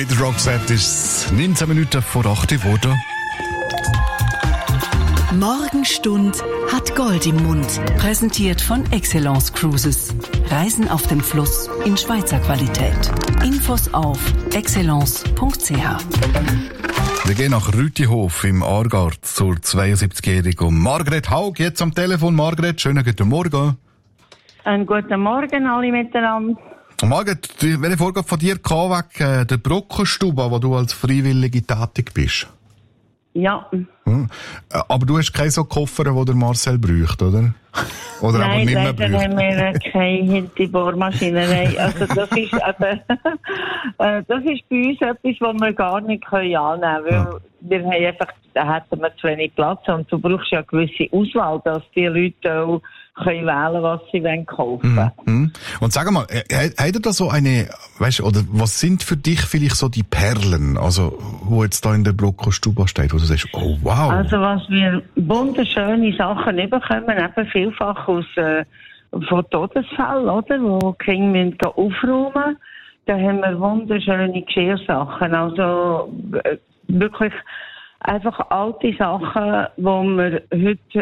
Mit Roxette ist es 19 Minuten vor 8 Uhr geworden. Morgenstund hat Gold im Mund. Präsentiert von Excellence Cruises. Reisen auf dem Fluss in Schweizer Qualität. Infos auf excellence.ch. Wir gehen nach Rütihof im Aargau zur 72-jährigen Margret Haug. Jetzt am Telefon. Margret, schönen guten Morgen. Einen guten Morgen alle miteinander. Margret, welche Vorgabe von dir kam wegen der Brockenstube, wo du als Freiwillige tätig bist? Ja. Aber du hast keinen so Koffer, den der Marcel braucht, oder? Oder Nein, aber nicht mehr leider braucht. haben wir keine Hinterbohrmaschine. Nein, also das ist eben, das ist bei uns etwas, was wir gar nicht annehmen können, weil wir haben einfach, da hätten wir zu wenig Platz und du brauchst ja eine gewisse Auswahl, dass die Leute auch können wählen, was sie kaufen wollen. Und sag mal, hat er da so eine, weißt, oder was sind für dich vielleicht so die Perlen, also, wo jetzt da in der Brockenstube steht, wo du sagst, oh wow. Also was wir wunderschöne Sachen bekommen, eben vielfach aus, von Todesfällen, oder, wo die Kinder müssen aufräumen. Da haben wir wunderschöne Geschirrsachen, also, wirklich einfach alte Sachen, wo man heute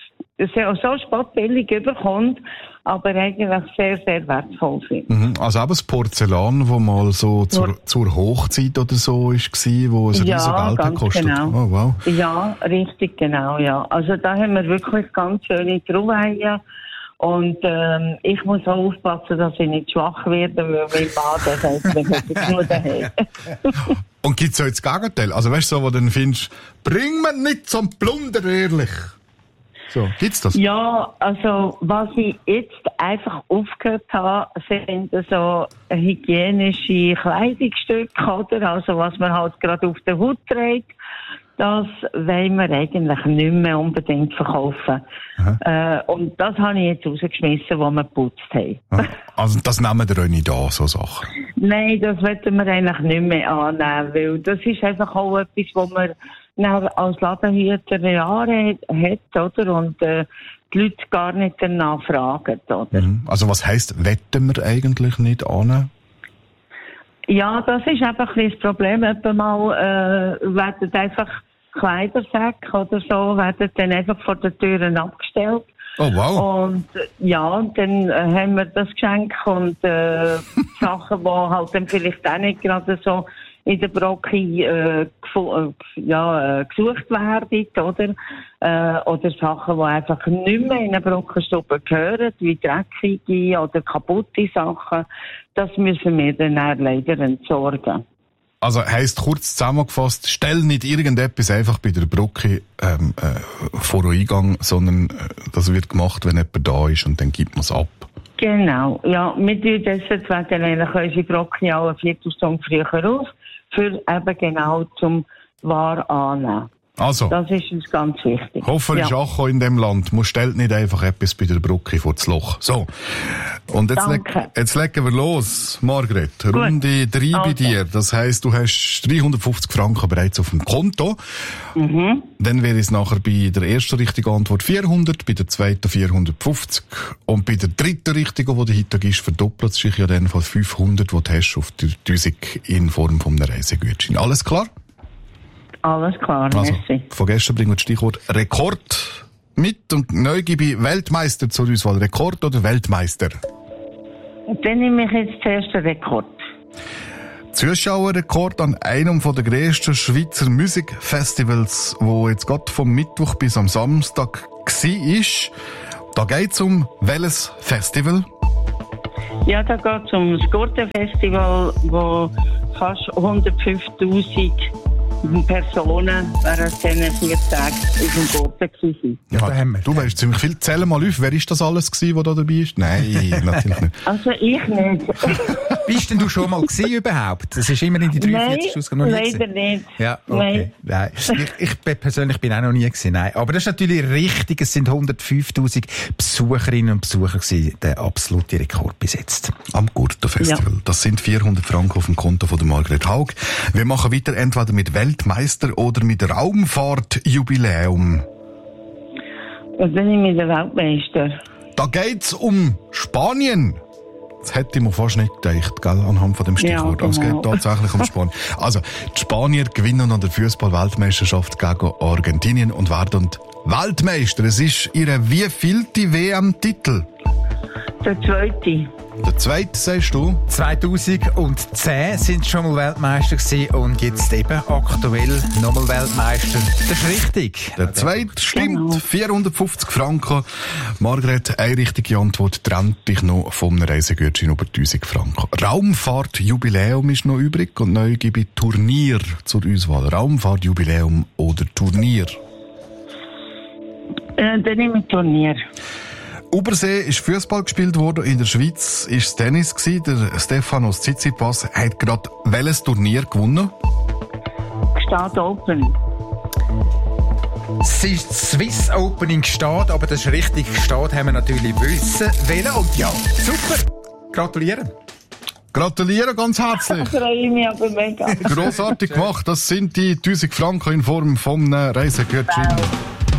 so spottbillig bekommt, aber eigentlich sehr, sehr wertvoll sind. Also eben das Porzellan, das mal so zur Hochzeit oder so war, wo es riesen Geld gekostet hat. Genau. Oh, wow. Ja, richtig, genau, ja. Also da haben wir wirklich ganz schöne Trauweihen. Und ich muss auch aufpassen, dass ich nicht schwach werde, weil mein Mann das heißt, wir müssen nur daheim. Und gibt es auch jetzt das Gegenteil? Also weißt du, so, wo du dann findest, bring mir nicht zum Plunder, ehrlich. So, gibt's das? Ja, also was ich jetzt einfach aufgehört habe, sind so hygienische Kleidungsstücke, oder? Also was man halt gerade auf der Haut trägt. Das wollen wir eigentlich nicht mehr unbedingt verkaufen. Und das habe ich jetzt rausgeschmissen, wo wir geputzt haben. Also das nehmen wir auch nicht an, so Sachen? Nein, das wollen wir eigentlich nicht mehr annehmen, weil das ist einfach auch etwas, was man als Ladenhüter Jahre hat, oder? Und die Leute gar nicht danach fragen, oder? Also was heisst, wetten wir eigentlich nicht annehmen? Ja, das ist einfach ein bisschen das Problem. Etwa mal werden einfach Kleidersäcke oder so werden dann einfach vor den Türen abgestellt. Oh, wow. Und und dann haben wir das Geschenk und Sachen, die halt dann vielleicht auch nicht gerade so in der Brocke gesucht werden, oder? Oder Sachen, die einfach nicht mehr in eine Brockenstube gehören, wie dreckige oder kaputte Sachen. Das müssen wir dann auch leider entsorgen. Also heisst kurz zusammengefasst, stell nicht irgendetwas einfach bei der Brocke vor den Eingang, sondern das wird gemacht, wenn jemand da ist und dann gibt man es ab. Genau, ja. Wir tun deswegen eigentlich unsere Brocke auch eine Viertelstunde früher auf, für eben genau zum Wahr annehmen. Also. Das ist uns ganz wichtig. Hoffentlich ist auch in dem Land. Man stellt nicht einfach etwas bei der Brocke vor das Loch. So. Und jetzt legen wir los, Margret. Gut. Runde 3 bei dir. Das heisst, du hast 350 Franken bereits auf dem Konto. Dann wäre es nachher bei der ersten richtigen Antwort 400, bei der zweiten 450 und bei der dritten richtigen, die du heute gibst, verdoppelt sich ja dann von 500, die du hast auf die 1000 in Form von einem Reisegutschein. Alles klar? Alles klar, also, merci. Von gestern bringen wir das Stichwort Rekord mit und neu gebe ich Weltmeister zur Auswahl. Rekord oder Weltmeister? Dann nehme ich jetzt zuerst den Rekord. Zuschauerrekord an einem der grössten Schweizer Musikfestivals, wo jetzt gerade vom Mittwoch bis am Samstag war. Da geht es um welches Festival? Ja, da geht es um das Gurtenfestival, wo fast 105.000 Personen während diesen 4 Tagen auf dem Gurten waren. Ja, da haben wir. Du weißt ziemlich viel. Zähl mal auf. Wer ist das alles gewesen, der da dabei ist? Nein, natürlich nicht. Also ich nicht. Bist denn du schon mal gewesen überhaupt? Das ist immer in die 43 Ausgaben noch nie leider nicht. Ja, okay. Nein. Ich persönlich bin auch noch nie gewesen. Nein. Aber das ist natürlich richtig. Es sind 105.000 Besucherinnen und Besucher gewesen. Der absolute Rekord bis jetzt. Am Gurtenfestival. Ja. Das sind 400 Franken auf dem Konto von der Margret Haug. Wir machen weiter entweder mit Weltmeister oder mit Raumfahrtjubiläum. Was bin ich mit der Weltmeister? Da geht's um Spanien. Das hätte ich mir fast nicht gedacht, gell, anhand von dem Stichwort. Ja, genau. Aber es geht tatsächlich um Spanien. Also, die Spanier gewinnen an der Fußball-Weltmeisterschaft gegen Argentinien und werden Weltmeister. Es ist ihre wievielte WM-Titel? Der zweite. Der zweite, sagst du? 2010 sind sie schon mal Weltmeister gewesen und jetzt eben aktuell nochmal Weltmeister. Das ist richtig. Der zweite stimmt. Genau. 450 Franken. Margret, eine richtige Antwort trennt dich noch vom Reisegutschein über 1000 Franken. Raumfahrt-Jubiläum ist noch übrig und neu gebe ich Turnier zur Auswahl. Raumfahrt-Jubiläum oder Turnier? Dann nehme ich Turnier. Obersee ist Fußball gespielt worden, in der Schweiz ist es Tennis gewesen. Der Stefanos Tsitsipas hat gerade welches Turnier gewonnen? Gstaad Open. Es ist Swiss Open in Gstaad, aber das ist richtig. Gstaad haben wir natürlich wissen wollen. Und ja, super. Gratulieren. Gratulieren ganz herzlich. Ich freue mich aber mega. Grossartig gemacht. Das sind die 1000 Franken in Form von einem Reisegutschein. Wow.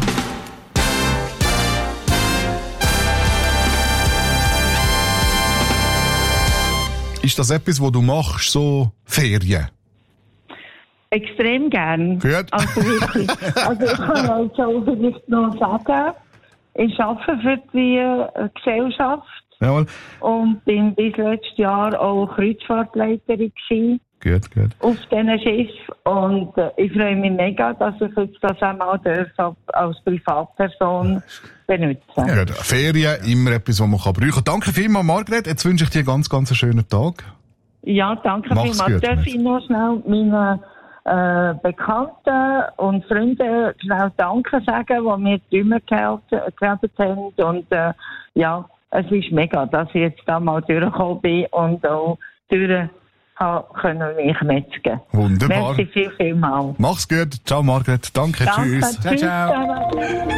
Ist das etwas, was du machst, so Ferien? Extrem gern. Gut. Also wirklich. Also ich kann euch so vielleicht noch sagen, ich arbeite für die Gesellschaft. Jawohl. Und bin bis letztes Jahr auch Kreuzfahrtleiterin gewesen. Gut. Auf diesen Schiff. Und ich freue mich mega, dass ich jetzt das einmal als Privatperson benutzen. Ja, Ferien, immer etwas, was man brauchen kann. Danke vielmals, Margret. Jetzt wünsche ich dir ganz einen schönen Tag. Ja, danke vielmals. Darf ich noch schnell meinen Bekannten und Freunden schnell Danke sagen, die mir die Stimme gehabt haben. Und ja, es ist mega, dass ich jetzt da mal durchgekommen bin und auch können mich metzgen. Wunderbar. Merci vielmals. Mach's gut. Ciao, Margret. Danke. Tschüss. Ciao.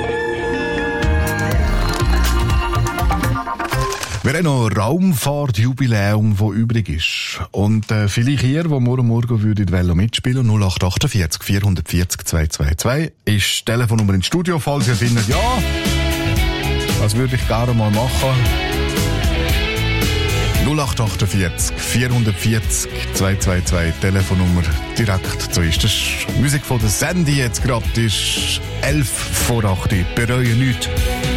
Wir haben noch ein Raumfahrt-Jubiläum, das übrig ist. Und vielleicht ihr, wo morgen würdet mitspielen, 0848 440 222, ist die Telefonnummer ins Studio, falls ihr findet, ja, das würde ich gerne mal machen. 0848 440 222, Telefonnummer direkt zu ist. Das ist Musik von der Sandy jetzt gerade, ist 11 vor 8. Bereue nichts.